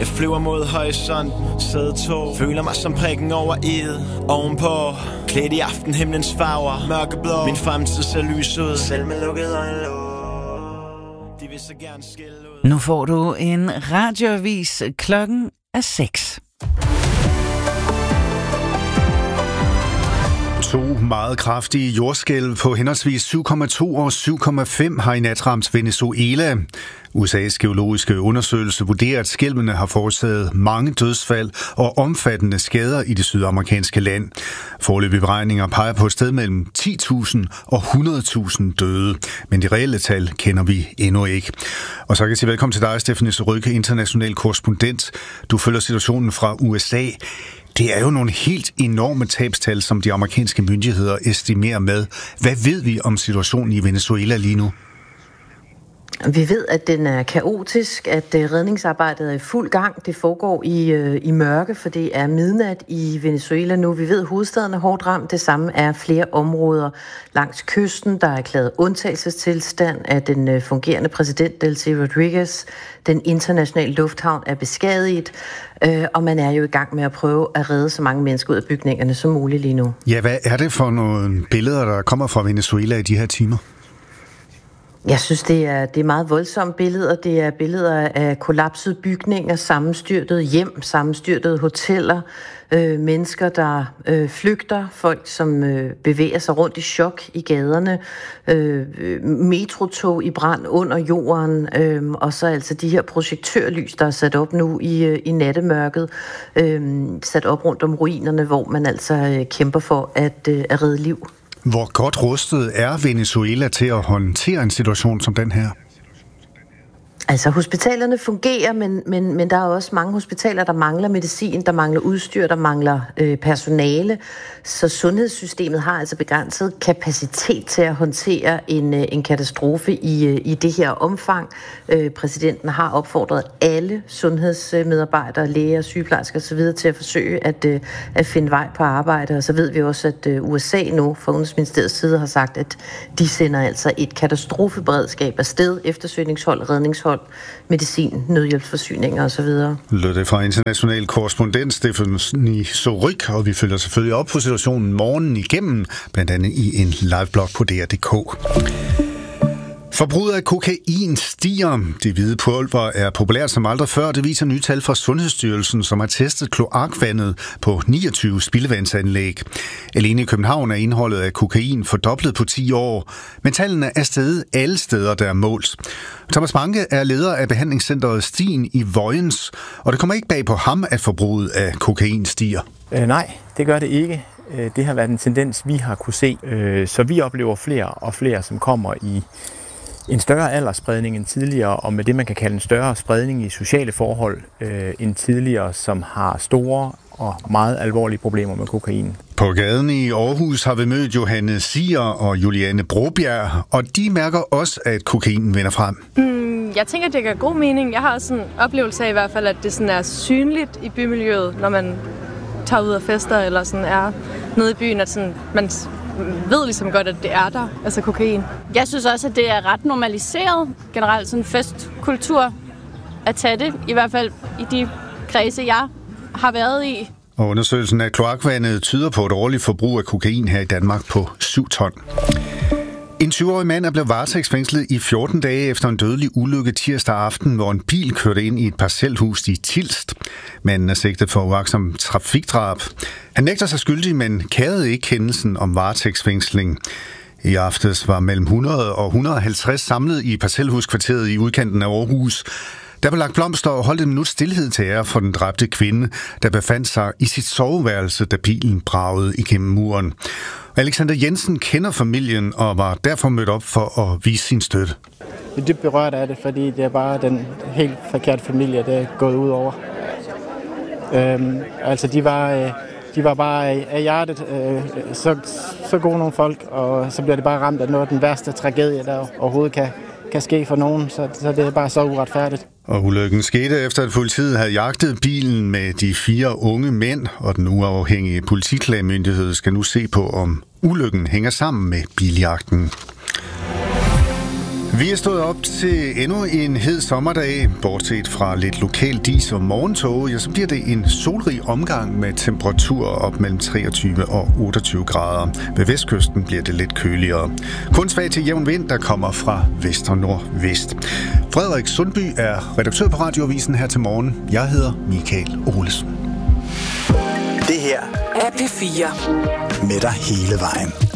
Jeg flyver mod horisont, sæde 2. Føler mig som prikken over i'et. Ovenpå, klædt i aftenhimlens farver. Mørkeblå, min fremtid ser lys ud. Selv med lukket øjenlåg. De vil så gerne skille ud. Nu får du en radioavis. Klokken er 6. 2 meget kraftige jordskælv på henholdsvis 7,2 og 7,5 har i nat ramt Venezuela. USA's geologiske undersøgelse vurderer, at skælvene har forårsaget mange dødsfald og omfattende skader i det sydamerikanske land. Foreløbige beregninger peger på et sted mellem 10.000 og 100.000 døde, men de reelle tal kender vi endnu ikke. Og så kan jeg sige velkommen til dig, Stephanie Surrugue, international korrespondent. Du følger situationen fra USA. Det er jo nogle helt enorme tabstal, som de amerikanske myndigheder estimerer med. Hvad ved vi om situationen i Venezuela lige nu? Vi ved, at den er kaotisk, at redningsarbejdet er i fuld gang. Det foregår i mørke, for det er midnat i Venezuela nu. Vi ved, at hovedstaden er hårdt ramt. Det samme er flere områder langs kysten. Der er erklæret undtagelsestilstand af den fungerende præsident Delcy Rodriguez. Den internationale lufthavn er beskadiget, og man er jo i gang med at prøve at redde så mange mennesker ud af bygningerne som muligt lige nu. Ja, hvad er det for nogle billeder, der kommer fra Venezuela i de her timer? Jeg synes, det er meget voldsomme billeder. Det er billeder af kollapsede bygninger, sammenstyrtede hjem, sammenstyrtede hoteller, mennesker, der flygter, folk, som bevæger sig rundt i chok i gaderne, metrotog i brand under jorden, og så altså de her projektørlys, der er sat op nu i nattemørket, sat op rundt om ruinerne, hvor man altså kæmper for at redde liv. Hvor godt rustet er Venezuela til at håndtere en situation som den her? Altså, hospitalerne fungerer, men der er også mange hospitaler, der mangler medicin, der mangler udstyr, der mangler personale. Så sundhedssystemet har altså begrænset kapacitet til at håndtere en katastrofe i det her omfang. Præsidenten har opfordret alle sundhedsmedarbejdere, læger, sygeplejersker osv. til at forsøge at finde vej på arbejde. Og så ved vi også, at USA nu fra Udenrigsministeriets side har sagt, at de sender altså et katastrofeberedskab afsted, eftersøgningshold, redningshold, medicin, nødhjælpsforsyninger osv. Lød det fra international korrespondent Stephanie Surrugue, og vi følger selvfølgelig op på situationen morgenen igennem, blandt andet i en liveblog på DR.dk. Forbruget af kokain stiger. Det hvide pulver er populært som aldrig før. Det viser nye tal fra Sundhedsstyrelsen, som har testet kloakvandet på 29 spildevandsanlæg. Alene i København er indholdet af kokain fordoblet på 10 år, men tallene er steget alle steder, der er målt. Thomas Banke er leder af behandlingscenteret Stien i Vojens, og det kommer ikke bag på ham, at forbruget af kokain stiger. Nej, det gør det ikke. Det har været en tendens, vi har kunne se. Så vi oplever flere og flere, som kommer i en større aldersspredning end tidligere, og med det, man kan kalde en større spredning i sociale forhold end tidligere, som har store og meget alvorlige problemer med kokain. På gaden i Aarhus har vi mødt Johanne Siger og Juliane Brobjerg, og de mærker også, at kokainen vender frem. Jeg tænker, det gør god mening. Jeg har også en oplevelse af i hvert fald, at det sådan er synligt i bymiljøet, når man tager ud og fester eller sådan er nede i byen, at sådan, man ved ligesom godt, at det er der, altså kokain. Jeg synes også, at det er ret normaliseret, generelt sådan festkultur, at tage det, i hvert fald i de kredse, jeg har været i. Og undersøgelsen af kloakvandet tyder på et årligt forbrug af kokain her i Danmark på 7 ton. En 20-årig mand er blevet varetægtsfængslet i 14 dage efter en dødelig ulykke tirsdag aften, hvor en bil kørte ind i et parcelhus i Tilst. Manden er sigtet for uagtsomt trafikdrab. Han nægter sig skyldig, men kærede ikke kendelsen om varetægtsfængsling. I aftes var mellem 100 og 150 samlet i parcelhuskvarteret i udkanten af Aarhus. Der blev lagt blomster og holdt en minut stilhed til ære for den dræbte kvinde, der befandt sig i sit soveværelse, da bilen bragede igennem muren. Alexander Jensen kender familien og var derfor mødt op for at vise sin støtte. Jeg er dybt berørt af det, fordi det er bare den helt forkerte familie, der er gået ud over. Altså de var bare af hjertet så gode nogle folk, og så bliver det bare ramt af noget af den værste tragedie, der overhovedet kan ske for nogen, så det er bare så uretfærdigt. Og ulykken skete efter, at politiet havde jagtet bilen med de 4 unge mænd, og den uafhængige politiklagemyndighed skal nu se på, om ulykken hænger sammen med biljagten. Vi er stået op til endnu en hed sommerdag. Bortset fra lidt lokal dis og morgentog, så bliver det en solrig omgang med temperaturer op mellem 23 og 28 grader. Ved vestkysten bliver det lidt køligere. Kun svag til jævn vind, der kommer fra vest og nordvest. Frederik Sundby er redaktør på Radioavisen her til morgen. Jeg hedder Michael Olesen. Det her er P4. Med dig hele vejen.